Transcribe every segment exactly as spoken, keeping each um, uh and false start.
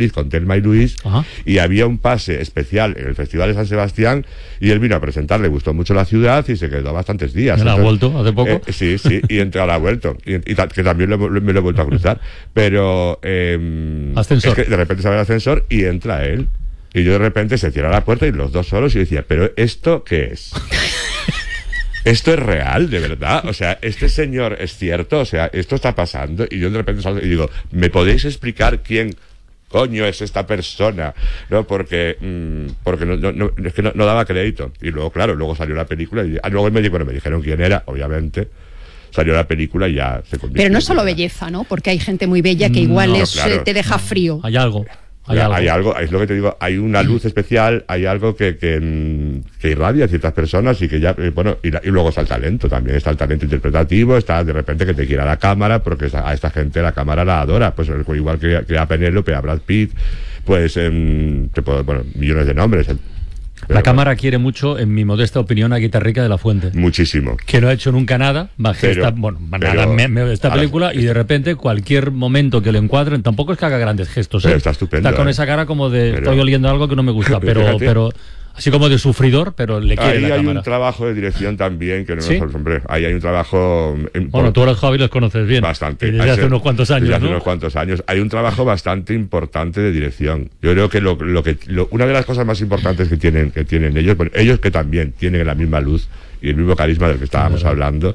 Valladolid con Thelma y Luis. Ajá. Y había un pase especial en el Festival de San Sebastián y él vino a presentar, le gustó mucho la ciudad y se quedó bastantes días. ¿Me la ha vuelto hace poco? Eh, sí, sí, y entre ahora ha vuelto. Y, y ta, que también lo, lo, me lo he vuelto a cruzar. Pero eh, ascensor. Es que de repente se abre el ascensor y entra él. Y yo de repente se cierra la puerta y los dos solos y yo decía, ¿pero esto qué es? ¿Esto es real, de verdad? O sea, ¿este señor es cierto? O sea, ¿esto está pasando? Y yo de repente salgo y digo, ¿me podéis explicar quién coño es esta persona? ¿No? Porque mmm, porque no, no, no, es que no, no daba crédito. Y luego, claro, luego salió la película y ah, luego me, bueno, me dijeron quién era, obviamente. Salió la película y ya se convirtió. Pero no es solo belleza, ¿no? Porque hay gente muy bella que igual no, es, claro. te deja frío. Hay algo. Hay algo. hay algo, es lo que te digo, hay una luz especial, hay algo que, que, que irradia a ciertas personas y que ya, bueno, y, y luego está el talento también, está el talento interpretativo, está de repente que te quiera la cámara, porque a esta gente la cámara la adora, pues igual que, que a Penélope, a Brad Pitt, pues, eh, te puedo, bueno, millones de nombres. Pero la cámara quiere mucho, en mi modesta opinión, a Guitarrica de la Fuente. Muchísimo. Que no ha hecho nunca nada, bajé pero, esta, bueno, nada, me, me, esta película la, y de repente cualquier momento que le encuadren, tampoco es que haga grandes gestos. Pero ¿eh? está estupendo. Está con ¿eh? esa cara como de, pero, estoy oliendo algo que no me gusta, pero, pero así como de sufridor, pero le quiere ahí la hay cámara. Un trabajo de dirección también que no ¿Sí? nos hombre, ahí hay un trabajo. Bueno, tú a los Javi los conoces bien. Bastante. Y desde hace, hace unos cuantos años, desde hace ¿no? unos cuantos años. Hay un trabajo bastante importante de dirección. Yo creo que lo, lo que lo, una de las cosas más importantes que tienen que tienen ellos, bueno, ellos que también tienen la misma luz y el mismo carisma del que estábamos sí, hablando,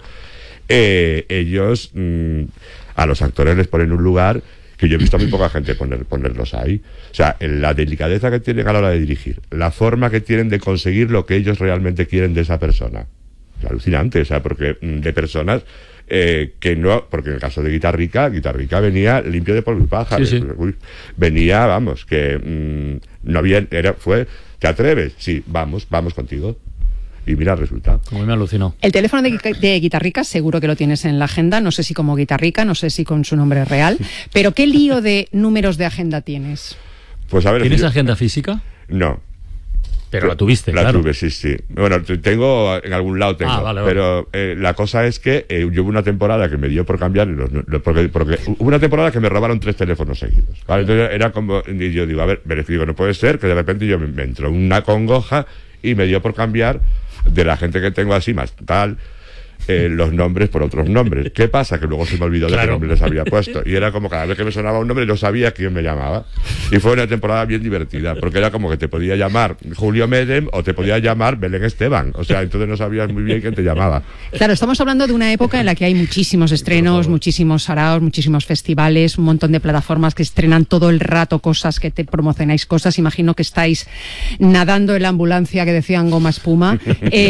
eh, ellos mmm, a los actores les ponen un lugar que yo he visto a muy poca gente poner, ponerlos ahí. O sea, la delicadeza que tienen a la hora de dirigir, la forma que tienen de conseguir lo que ellos realmente quieren de esa persona. Es alucinante, o sea, porque de personas eh, que no, porque en el caso de Guitarrica, Guitarrica venía limpio de polvo y paja. Sí, sí. Uy, venía, vamos, que mmm, no había, era, fue, ¿te atreves? Sí, vamos, vamos contigo. Y mira el resultado. Como me alucinó. El teléfono de, de Guitarrica seguro que lo tienes en la agenda, no sé si como Guitarrica, no sé si con su nombre real, pero ¿qué lío de números de agenda tienes? Pues a ver, ¿Tienes yo, agenda física? No. Pero la tuviste, la claro. tuve, sí, sí. Bueno, tengo, en algún lado tengo, ah, vale, vale. pero eh, la cosa es que eh, yo hubo una temporada que me dio por cambiar, los, los, porque, porque hubo una temporada que me robaron tres teléfonos seguidos, ¿vale? Entonces era como, y yo digo, a ver, me digo, no puede ser que de repente yo me, me entró una congoja y me dio por cambiar de la gente que tengo así más tal eh, los nombres por otros nombres. ¿Qué pasa? Que luego se me olvidó claro. de qué nombre les había puesto y era como cada vez que me sonaba un nombre no sabía quién me llamaba y fue una temporada bien divertida porque era como que te podía llamar Julio Medem o te podía llamar Belén Esteban, o sea, entonces no sabías muy bien quién te llamaba. Claro, estamos hablando de una época en la que hay muchísimos estrenos, muchísimos saraos, muchísimos festivales, un montón de plataformas que estrenan todo el rato cosas, que te promocionáis cosas. Imagino que estáis nadando en la ambulancia que decían goma espuma.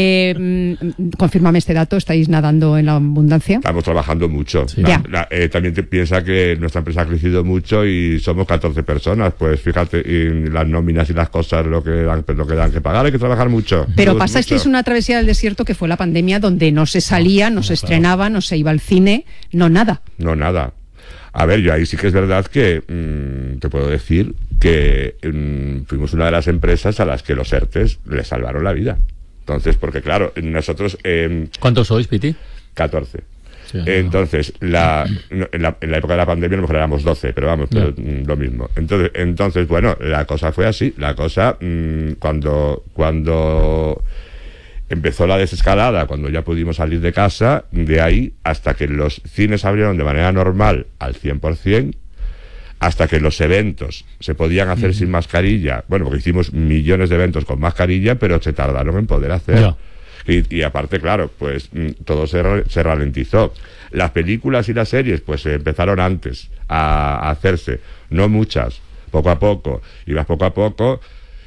Eh, confírmame este dato, ¿estáis nadando en la abundancia? Estamos trabajando mucho. Sí. La, la, eh, también te piensa que nuestra empresa ha crecido mucho y somos catorce personas, pues fíjate, y las nóminas y las cosas, lo que dan, lo que dan que pagar, hay que trabajar mucho. Pero mucho, pasasteis mucho. una travesía del desierto que fue la pandemia, donde no se salía, no, no se estrenaba, no se iba al cine, no nada. No nada. A ver, yo ahí sí que es verdad que mmm, te puedo decir que mmm, fuimos una de las empresas a las que los ERTES les salvaron la vida. Entonces, porque claro, nosotros... Eh, ¿Cuántos sois, Piti? catorce. Sí, entonces, la, en, la, en la época de la pandemia a lo mejor éramos doce, pero vamos, pero, yeah. lo mismo. Entonces, entonces, bueno, la cosa fue así. La cosa, mmm, cuando, cuando empezó la desescalada, cuando ya pudimos salir de casa, de ahí hasta que los cines abrieron de manera normal al cien por ciento, hasta que los eventos se podían hacer mm. sin mascarilla, bueno, porque hicimos millones de eventos con mascarilla, pero se tardaron en poder hacer. Yeah. Y, y aparte, claro, pues todo se, se ralentizó. Las películas y las series, pues empezaron antes a, a hacerse, no muchas, poco a poco, ibas poco a poco,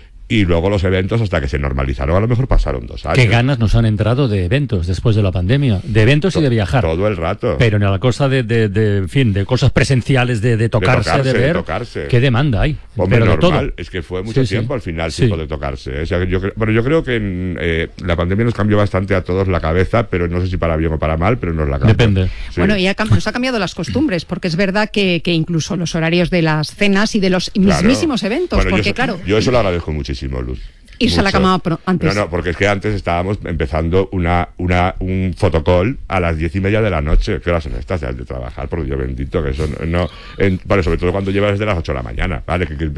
y luego los eventos hasta que se normalizaron, a lo mejor pasaron dos años. Qué ganas nos han entrado de eventos después de la pandemia, de eventos to- y de viajar. Todo el rato. Pero en la cosa de, de, de en fin, de cosas presenciales, de, de, tocarse, de tocarse, de ver, de tocarse. ¿Qué demanda hay? Hombre, pero normal, de todo. Es que fue mucho sí, tiempo sí. al final sí. sin poder tocarse. ¿eh? O sea, yo, bueno, yo creo que eh, la pandemia nos cambió bastante a todos la cabeza, pero no sé si para bien o para mal, pero nos la cambió. Depende. Sí. Bueno, y ha, nos ha cambiado las costumbres, porque es verdad que, que incluso los horarios de las cenas y de los claro. mismísimos eventos, bueno, porque yo, claro... Yo eso lo agradezco muchísimo, Luz. Irse Mucho. a la cama antes. No, no, porque es que antes estábamos empezando una, una, un fotocall a las diez y media de la noche. ¿Qué horas son estas de trabajar? Por Dios bendito, que eso no... En, vale, sobre todo cuando llevas desde las ocho de la mañana, ¿vale? Que, que